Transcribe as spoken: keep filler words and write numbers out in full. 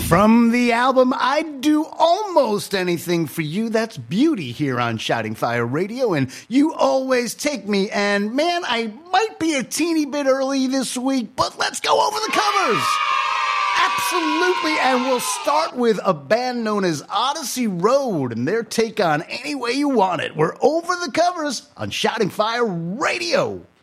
From the album I'd Do Almost Anything for You, that's Beauty here on Shouting Fire Radio, and You Always Take Me. And man, I might be a teeny bit early this week, but let's go over the covers. Absolutely, and we'll start with a band known as Odyssey Road and their take on Any Way You Want It. We're over the covers on Shouting Fire Radio.